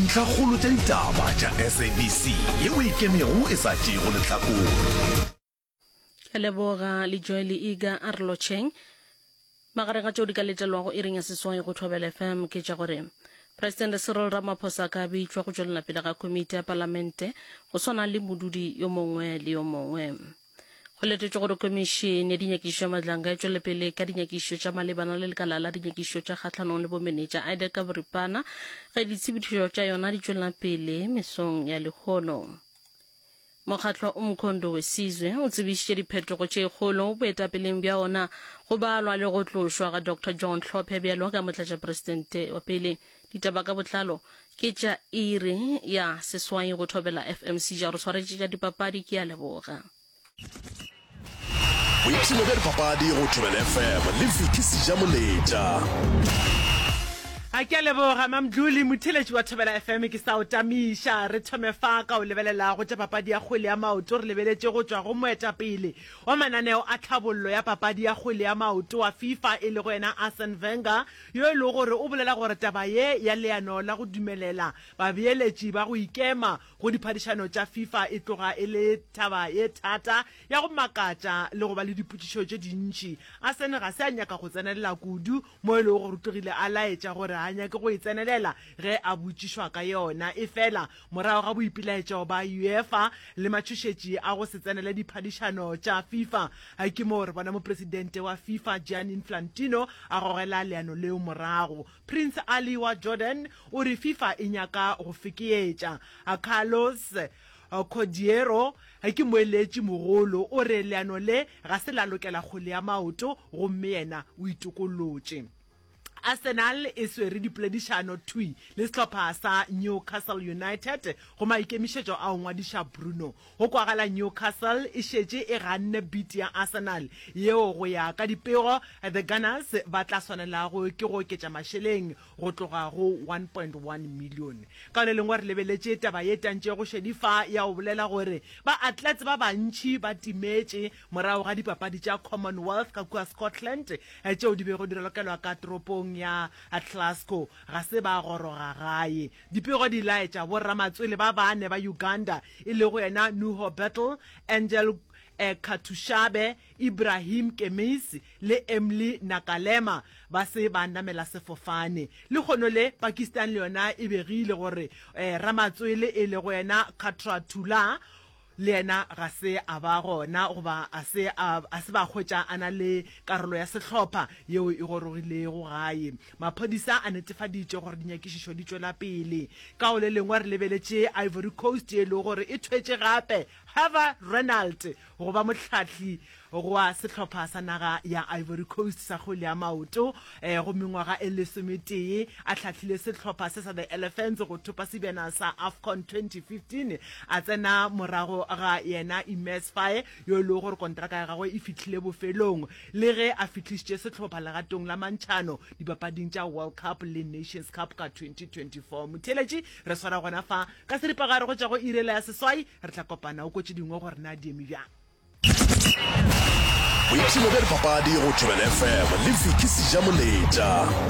dintlhakgolo tša ditaba tša SABC yeo e kemego e sa tšego lehlakore. Leboga le Joel Iga Arlocheng magareng a tšeo di ka letelwago e reng ya seswai go Thobela FM ke tša gore President Cyril Ramaphosa ka bitšwa go tšwelela pele ga komiti ya palamente go swana le modudi yo mongwe le yo mongwe. Go letetšwe gore komišene ya dinyakišo ya Madlanga e tšwele pele ka dinyakišo tša malebana le lekala la dinyakišo tša kgatlhanong le bomenetša Ideka boripana ge ditshebedišo tša yona di tšwelela pele mesong ya lekgono. Mokgatlo o mkhondo wesizwe o tsebišitše diphetogo tše kgolo boetapeleng bja ona go balwa le go tlošwa ga Dr. John Hlophe bjalo ka motlatšapresidente wa pele. Ditaba ka botlalo ke tša iri ya seswai go Thobela FM ja re swaretše tša dipapadi ke a leboga. Boipshino bja dipapadi go Thobela FM le Vicky Sijamoleta. A ke leboga mamdluli motheletši wa Thobela FM ke sa o tamisha re thome fa ka o lebelela go tša papadi ya kgwele ya maoto re lebeletše go tšwa go moetapele wa mananeo a tlhabollo ya papadi ya kgwele ya maoto wa FIFA e le go yena Arsene Wenger yo e le gore o bolela gore taba ye ya leano la go dumelela babeeletši ba go ikema go diphadišano tša FIFA e tloga e le taba ye thata ya go makatša le go ba le dipotšišo tše dintši. Arsene ga se a nyaka go tsenelela kudu mo e le gore o tlogile a laetša gore a nyake go itsenelela ge a botšišwa ka yona e fela morago ga boipilaetšo ba UEFA le matšhošetši a go se tsenele diphadišano tša FIFA ke mo re bona mopresidente wa FIFA Gianni Infantino a gogela leano leo morago. Prince Ali wa Jordan o re FIFA e nyaka go fekeetša a Carlos Codiero ke moeletši mogolo o re leano le ga se la lokela kgwele ya maoto gomme yena o itokolotše. Arsenal e swere dipoledišano thui le sehlopha sa Newcastle United go maikemišetšo a ngwadiša Bruno go kwagala Newcastle e šetše e ganne beat ya Arsenal yeo go ya ka dipego the Gunners ba tla swanelago ke go oketša mašeleng go tloga go 1.1 million. Ka le lengwe re lebeletše taba ye tantše go šedifa ya go bolela gore ba atlets ba bantši ba timetše morago ga dipapadi tša Commonwealth ka kua Scotland tšeo di bego di relokelwa ka toropong ya Glasgow ga se ba goroga gae. Dipego di laetša borramatswele ba bane ba Uganda e le go yena Nuho Battle, Angel Katushabe, Ibrahim Kemisi le Emily Nakalema ba se ba namela sefofane. Le kgono le Pakistan le yona e begile gore ramatswele e le go yena Katratula le yena ga se a ba gona goba a se ba hwetša ana le karolo ya sehlopha yeo e gorogilego gae. Maphodisa a netefaditše gore dinyakišišo di tšwela pele ka o le lengwe re lebeletše Ivory Coast e le gore e thwetše gape Hervé Renard go ba mohlahli goa sehlopha sa naga ya Ivory Coast sa kgwele ya maoto go mengwaga e lesometee a hlahlile sehlopha se sa the Elephants go thopa sebjana sa AFCON 2015 a tsena morago ga yena Imes Faye yo e le gore kontraka ya gagwe e fihlile bofelong le ge a fihlišitše sehlopha legatong la mantšhano dipapading tša World Cup le Nations Cup ka 2024. Motheletši re swara gona fa ka seripagare go tša go irela ya seswai re tla kopana o kotše dingwe gore na diemi bjang. Boipshino bja dipapadi go Thobela FM le Vicky Sijamoleta.